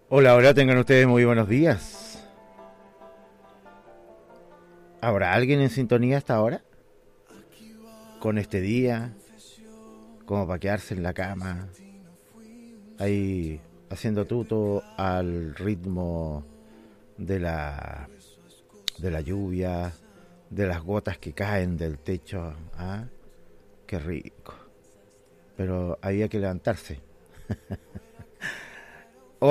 Hola, hola, tengan ustedes muy buenos días. ¿Habrá alguien en sintonía hasta ahora? Con este día, como para quedarse en la cama, ahí haciendo tuto al ritmo de la, de la lluvia, de las gotas que caen del techo. ¿Ah? Qué rico. Pero había que levantarse. O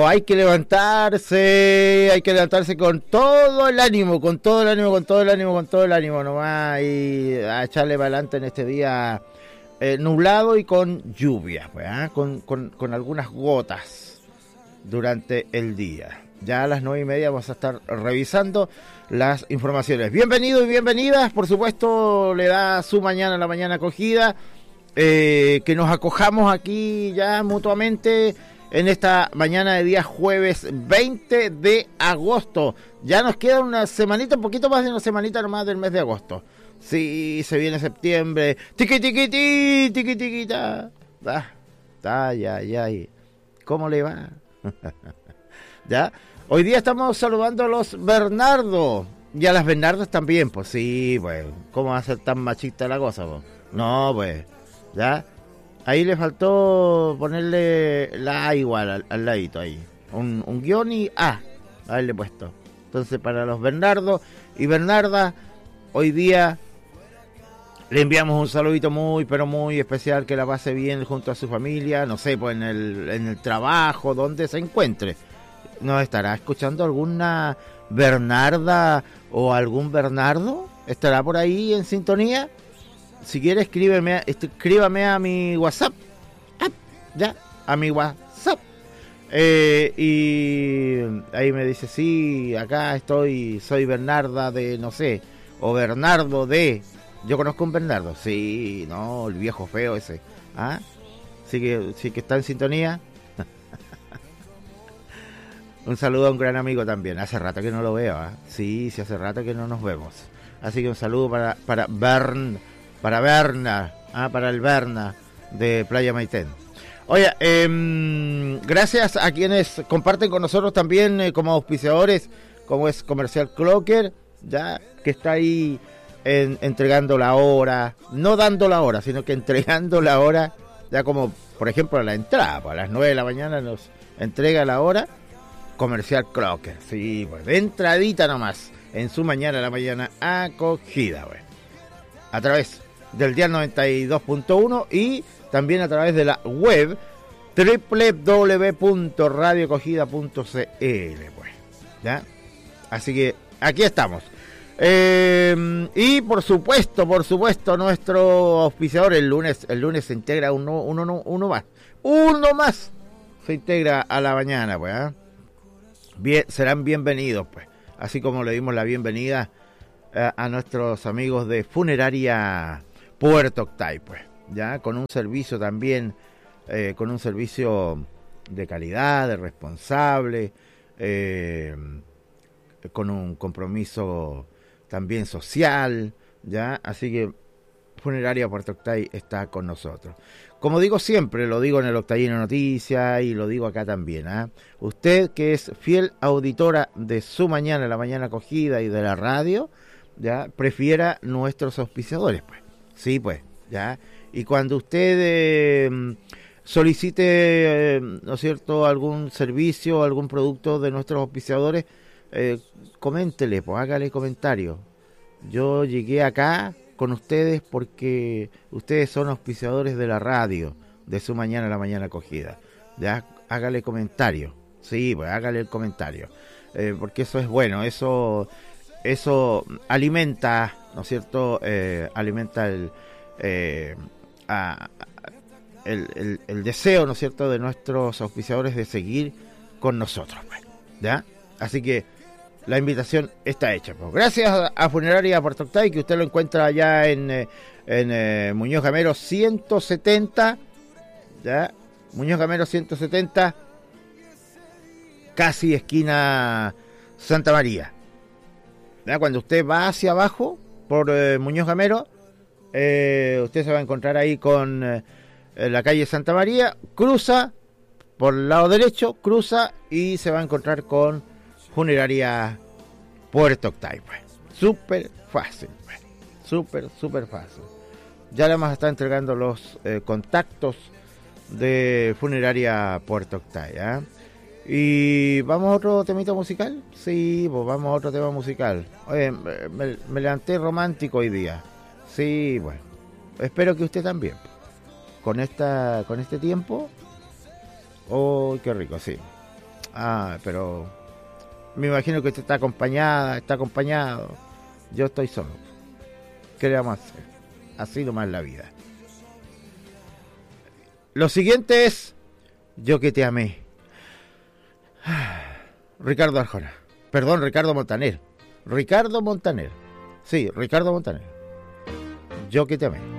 hay que levantarse con todo el ánimo, con todo el ánimo, con todo el ánimo, con todo el ánimo nomás y a echarle para adelante en este día nublado y con lluvia, pues, ¿eh? Con algunas gotas durante el día. Ya a las 9:30 vamos a estar revisando las informaciones. Bienvenidos y bienvenidas, por supuesto, le da su mañana, la mañana acogida, que nos acojamos aquí ya mutuamente en esta mañana de día jueves 20 de agosto. Ya nos queda una semanita, un poquito más de una semanita nomás del mes de agosto. Sí, se viene septiembre. Tiqui, tiqui, ti, tiqui, tiqui, ta. Ay, ay, ay. ¿Cómo le va? ¿Ya? Hoy día estamos saludando a los Bernardo. Y a las Bernardas también, pues sí, pues. ¿Cómo va a ser tan machista la cosa, pues? No, pues. ¿Ya? Ahí le faltó ponerle la A igual al ladito ahí. Un guión y A. Haberle puesto. Entonces para los Bernardo y Bernarda, hoy día le enviamos un saludito muy, pero muy especial. Que la pase bien junto a su familia. No sé, pues en el trabajo, donde se encuentre. ¿Nos estará escuchando alguna Bernarda o algún Bernardo? ¿Estará por ahí en sintonía? Si quiere, escríbame a mi WhatsApp. Ya, a mi WhatsApp. Y ahí me dice, sí, acá estoy, soy Bernarda de, no sé, o Bernardo de... Yo conozco un Bernardo, sí, no, el viejo feo ese. ¿Ah? Sí que está en sintonía. Un saludo a un gran amigo también. Hace rato que no lo veo, ¿eh? Sí, hace rato que no nos vemos. Así que un saludo para Berna, para el Berna de Playa Maitén. Oye, gracias a quienes comparten con nosotros también como auspiciadores, como es Comercial Clocker, ya que está ahí entregando la hora, no dando la hora, sino que entregando la hora, ya como por ejemplo a la entrada, pues a las 9 de la mañana nos entrega la hora. Comercial Clocker, sí, pues de entradita nomás, en su mañana, la mañana acogida, pues. A través del dial 92.1 y también a través de la web www.radioacogida.cl, pues, ¿ya? Así que aquí estamos. Y por supuesto, nuestro auspiciador el lunes se integra uno más se integra a la mañana, pues, ¿eh? Bien, serán bienvenidos, pues, así como le dimos la bienvenida a nuestros amigos de Funeraria Puerto Octay, pues, ya con un servicio también, con un servicio de calidad, de responsable, con un compromiso también social, ya, así que Funeraria Puerto Octay está con nosotros. Como digo siempre, lo digo en el Octayino Noticias y lo digo acá también, ¿eh? Usted que es fiel auditora de su mañana, la mañana acogida y de la radio, ya prefiera nuestros auspiciadores, pues. Sí, pues, ya. Y cuando usted solicite, ¿no es cierto?, algún servicio, algún producto de nuestros auspiciadores, coméntele, pues, hágale comentario. Yo llegué acá con ustedes porque ustedes son auspiciadores de la radio, de su mañana, la mañana acogida. Ya, hágale comentario. Sí, pues hágale el comentario. Porque eso es bueno, eso alimenta, ¿no es cierto? Alimenta el deseo, ¿no es cierto?, de nuestros auspiciadores de seguir con nosotros, pues, ¿ya? Así que la invitación está hecha, pues. Gracias a Funeraria Puerto Octay, que usted lo encuentra allá en Muñoz Gamero 170, ¿ya? Muñoz Gamero 170, casi esquina Santa María. ¿Ya? Cuando usted va hacia abajo por Muñoz Gamero, usted se va a encontrar ahí con la calle Santa María, cruza por el lado derecho, cruza y se va a encontrar con Funeraria Puerto Octay. Pues. Súper fácil, pues. Súper fácil. Ya le vamos a estar entregando los contactos de Funeraria Puerto Octay. Y vamos a otro temita musical. Sí, pues vamos a otro tema musical. Oye, me levanté romántico hoy día. Sí, bueno. Espero que usted también. Con este tiempo. Oh, qué rico, sí. Pero me imagino que usted está acompañada, está acompañado. Yo estoy solo. ¿Qué le vamos a hacer? Así nomás la vida. Lo siguiente es Yo que te amé. Ricardo Arjona. Perdón, Ricardo Montaner. Sí, Ricardo Montaner. Yo que te amé.